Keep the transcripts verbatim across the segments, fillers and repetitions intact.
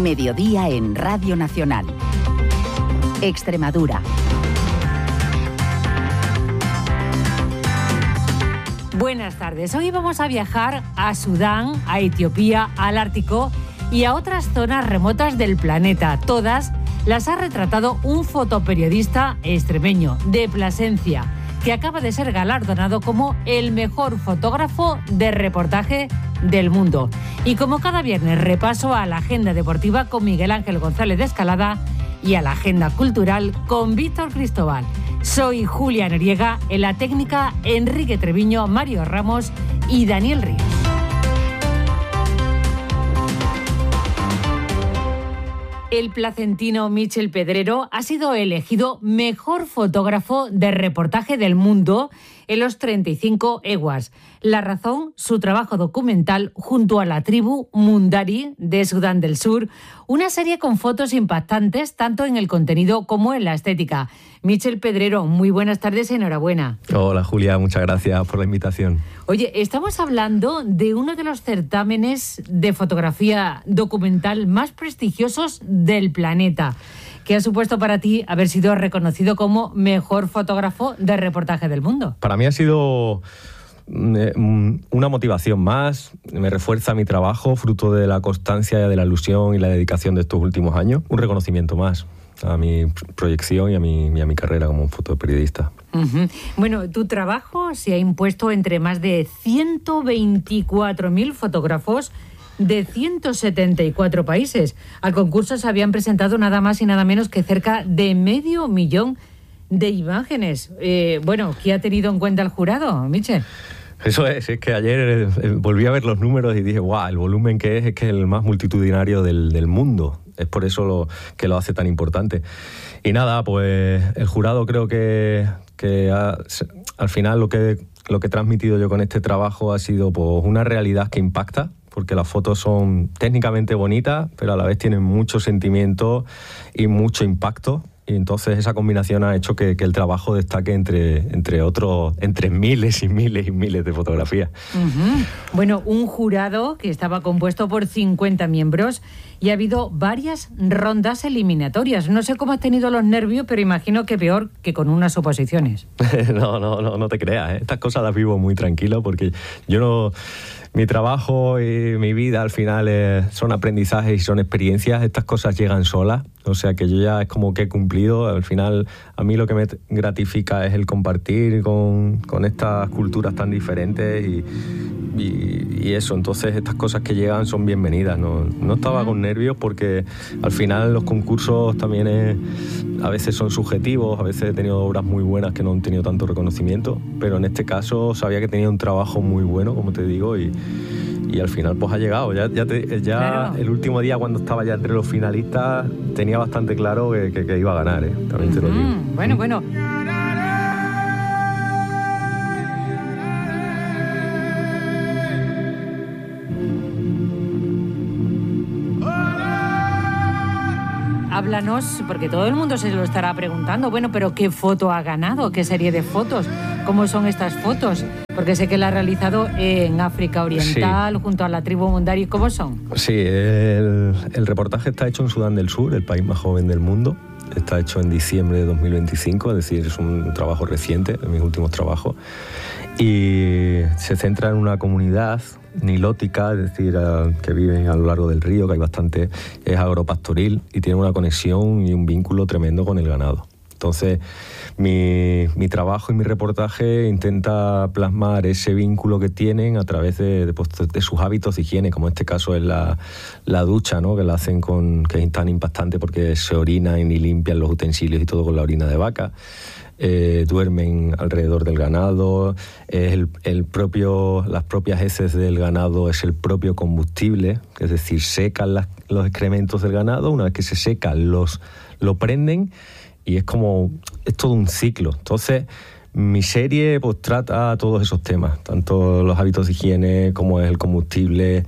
Mediodía en Radio Nacional. Extremadura. Buenas tardes. Hoy vamos a viajar a Sudán, a Etiopía, al Ártico y a otras zonas remotas del planeta. Todas las ha retratado un fotoperiodista extremeño de Plasencia, que acaba de ser galardonado como el mejor fotógrafo de reportaje del mundo. Y como cada viernes repaso a la agenda deportiva con Miguel Ángel González de Escalada y a la agenda cultural con Víctor Cristóbal. Soy Julia Noriega, en la técnica Enrique Treviño, Mario Ramos y Daniel Ríos. El placentino Michel Pedrero ha sido elegido mejor fotógrafo de reportaje del mundo en los treinta y cinco EWAS. La razón, su trabajo documental junto a la tribu Mundari de Sudán del Sur, una serie con fotos impactantes tanto en el contenido como en la estética. Michel Pedrero, muy buenas tardes y enhorabuena. Hola Julia, muchas gracias por la invitación. Oye, estamos hablando de uno de los certámenes de fotografía documental más prestigiosos del planeta, que ha supuesto para ti haber sido reconocido como mejor fotógrafo de reportaje del mundo. Para mí ha sido una motivación más, me refuerza mi trabajo, fruto de la constancia, de la ilusión y la dedicación de estos últimos años, un reconocimiento más a mi proyección y a mi, y a mi carrera como fotoperiodista. Uh-huh. Bueno, tu trabajo se ha impuesto entre más de ciento veinticuatro mil fotógrafos de ciento setenta y cuatro países. Al concurso se habían presentado nada más y nada menos que cerca de medio millón de imágenes. Eh, bueno, ¿qué ha tenido en cuenta el jurado, Michel? Eso es, es que ayer volví a ver los números y dije, guau, el volumen que es, es que es el más multitudinario del, del mundo. Es por eso lo, que lo hace tan importante. Y nada, pues el jurado creo que, que ha, al final lo que, lo que he transmitido yo con este trabajo ha sido pues, una realidad que impacta, porque las fotos son técnicamente bonitas, pero a la vez tienen mucho sentimiento y mucho impacto. Y entonces esa combinación ha hecho que, que el trabajo destaque entre, entre otros, entre miles y miles y miles de fotografías. Uh-huh. Bueno, un jurado que estaba compuesto por cincuenta miembros y ha habido varias rondas eliminatorias. No sé cómo has tenido los nervios, pero imagino que peor que con unas oposiciones. no, no, no, no te creas, ¿eh? Estas cosas las vivo muy tranquilo porque yo no... Mi trabajo y mi vida al final eh, son aprendizajes y son experiencias. Estas cosas llegan solas, o sea que yo ya es como que he cumplido. Al final a mí lo que me gratifica es el compartir con, con estas culturas tan diferentes y, y, y eso. Entonces estas cosas que llegan son bienvenidas. No, no estaba con nervios porque al final los concursos también es, a veces son subjetivos, a veces he tenido obras muy buenas que no han tenido tanto reconocimiento, pero en este caso sabía que tenía un trabajo muy bueno, como te digo, y Y al final pues ha llegado. Ya, ya, te, ya claro. El último día cuando estaba ya entre los finalistas tenía bastante claro que, que, que iba a ganar, ¿eh? También te lo digo. Mm, bueno, bueno. Háblanos, porque todo el mundo se lo estará preguntando, bueno, pero ¿qué foto ha ganado? ¿Qué serie de fotos? ¿Cómo son estas fotos? Porque sé que la ha realizado en África Oriental, sí, junto a la tribu Mundari. ¿Cómo son? Sí, el, el reportaje está hecho en Sudán del Sur, el país más joven del mundo. Está hecho en diciembre de dos mil veinticinco, es decir, es un trabajo reciente, de mis últimos trabajos. Y se centra en una comunidad nilótica, es decir, que viven a lo largo del río, que hay bastante, es agropastoril y tiene una conexión y un vínculo tremendo con el ganado. Entonces, mi, mi trabajo y mi reportaje intenta plasmar ese vínculo que tienen a través de, de, de sus hábitos de higiene, como en este caso es la, la ducha, ¿no? Que la hacen con, que es tan impactante porque se orinan y limpian los utensilios y todo con la orina de vaca. Eh, duermen alrededor del ganado, es el, el propio, las propias heces del ganado es el propio combustible, es decir, secan las, los excrementos del ganado, una vez que se secan los, lo prenden y es como, es todo un ciclo. Entonces mi serie pues trata todos esos temas, tanto los hábitos de higiene como es el combustible,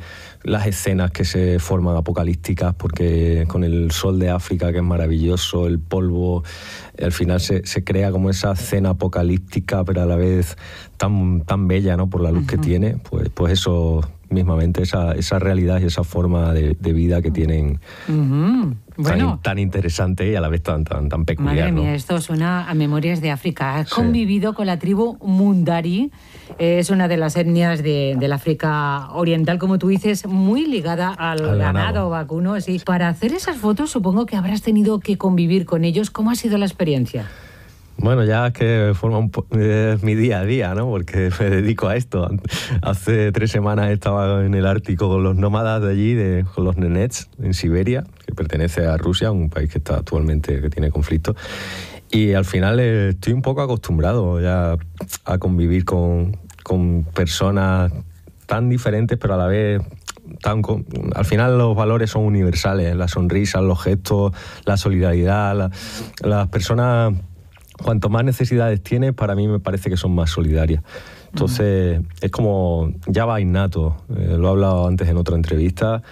las escenas que se forman apocalípticas, porque con el sol de África, que es maravilloso, el polvo, al final se, se crea como esa escena apocalíptica, pero a la vez tan, tan bella, ¿no? Por la luz uh-huh. que tiene, pues, pues eso mismamente, esa, esa realidad y esa forma de, de vida que tienen uh-huh. bueno, tan, tan interesante y a la vez tan, tan, tan peculiar. Madre mía, ¿no? Esto suena a Memorias de África. Has sí. convivido con la tribu Mundari, es una de las etnias de, del África Oriental, como tú dices, muy ligada al, al ganado, ganado vacuno. Sí. Para hacer esas fotos supongo que habrás tenido que convivir con ellos. ¿Cómo ha sido la experiencia? Bueno, ya es que forma un po- es mi día a día, ¿no? Porque me dedico a esto. Hace tres semanas estaba en el Ártico con los nómadas de allí, de, con los nenets, en Siberia, que pertenece a Rusia, un país que está actualmente, que tiene conflicto. Y al final eh, estoy un poco acostumbrado ya a convivir con, con personas tan diferentes, pero a la vez tan... Al final los valores son universales, las sonrisas, los gestos, la solidaridad, la, las personas... Cuanto más necesidades tienes, para mí me parece que son más solidarias. Entonces, uh-huh. es como, ya va innato. Eh, lo he hablado antes en otra entrevista,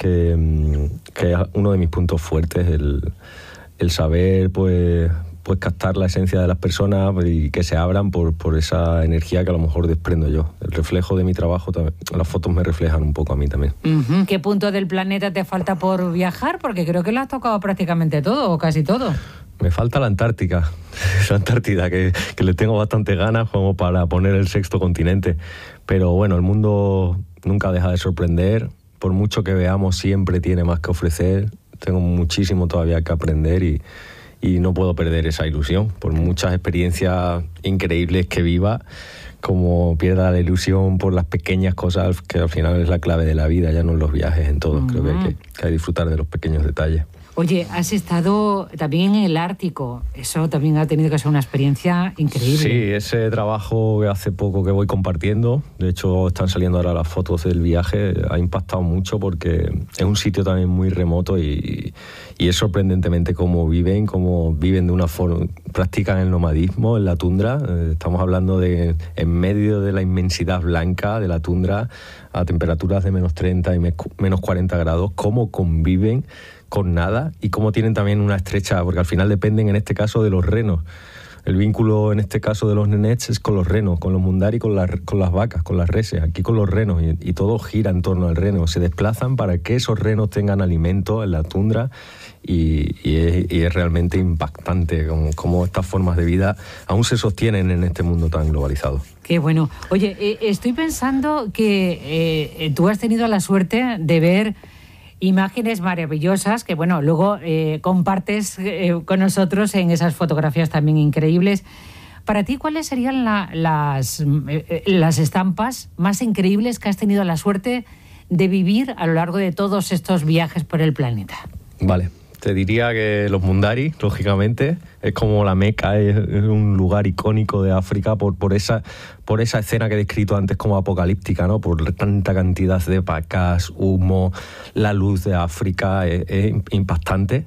que, que es uno de mis puntos fuertes, el, el saber, pues, pues captar la esencia de las personas y que se abran por, por esa energía que a lo mejor desprendo yo. El reflejo de mi trabajo, también, las fotos me reflejan un poco a mí también. Uh-huh. ¿Qué punto del planeta te falta por viajar? Porque creo que lo has tocado prácticamente todo, o casi todo. Me falta la Antártica, la Antártida, que, que le tengo bastante ganas como para poner el sexto continente. Pero bueno, el mundo nunca deja de sorprender. Por mucho que veamos, siempre tiene más que ofrecer. Tengo muchísimo todavía que aprender y, y no puedo perder esa ilusión. Por muchas experiencias increíbles que viva, como pierda la ilusión por las pequeñas cosas, que al final es la clave de la vida, ya no en los viajes, en todo. Uh-huh. Creo que hay que, que hay que disfrutar de los pequeños detalles. Oye, has estado también en el Ártico. Eso también ha tenido que ser una experiencia increíble. Sí, ese trabajo que hace poco que voy compartiendo, de hecho están saliendo ahora las fotos del viaje, ha impactado mucho porque es un sitio también muy remoto y, y es sorprendentemente cómo viven, cómo viven de una forma, practican el nomadismo en la tundra. Estamos hablando de en medio de la inmensidad blanca de la tundra, a temperaturas de menos treinta y menos cuarenta grados, cómo conviven con nada y cómo tienen también una estrecha, porque al final dependen en este caso de los renos. El vínculo en este caso de los nenets es con los renos, con los mundari, con, la, con las vacas, con las reses, aquí con los renos, y, y todo gira en torno al reno. Se desplazan para que esos renos tengan alimento en la tundra y, y, es, y es realmente impactante cómo, cómo estas formas de vida aún se sostienen en este mundo tan globalizado. Qué bueno. Oye, eh, estoy pensando que eh, tú has tenido la suerte de ver imágenes maravillosas que, bueno, luego eh, compartes eh, con nosotros en esas fotografías también increíbles. Para ti, ¿cuáles serían la, las, eh, las estampas más increíbles que has tenido la suerte de vivir a lo largo de todos estos viajes por el planeta? Vale. Te diría que los Mundari, lógicamente, es como la Meca, es, es un lugar icónico de África por, por, esa, por esa escena que he descrito antes como apocalíptica, ¿no? Por tanta cantidad de vacas, humo, la luz de África, es, es impactante.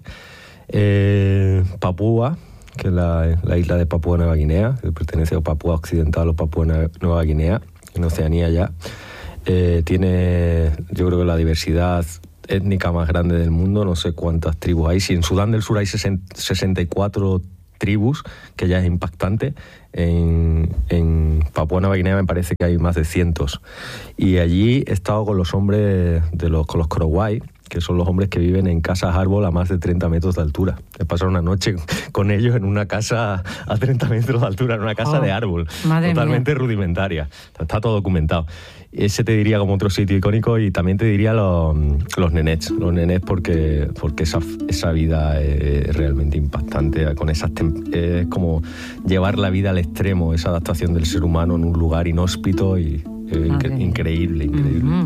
Eh, Papúa, que es la, la isla de Papúa Nueva Guinea, que pertenece a Papúa Occidental o Papúa Nueva Guinea, en Oceanía ya, eh, tiene, yo creo que la diversidad étnica más grande del mundo, no sé cuántas tribus hay. Si en Sudán del Sur hay sesenta y cuatro tribus, que ya es impactante, en, en Papúa Nueva Guinea me parece que hay más de cientos. Y allí he estado con los hombres, de los, con los Korowai, que son los hombres que viven en casas árbol a más de treinta metros de altura. He pasado una noche con ellos en una casa a treinta metros de altura, en una casa oh, de árbol, totalmente mía. rudimentaria. Está todo documentado. Ese te diría como otro sitio icónico, y también te diría los, los nenets, los nenets porque, porque esa, esa vida es realmente impactante, con esas tem- es como llevar la vida al extremo, esa adaptación del ser humano en un lugar inhóspito y eh, incre- increíble, increíble. Mm-hmm.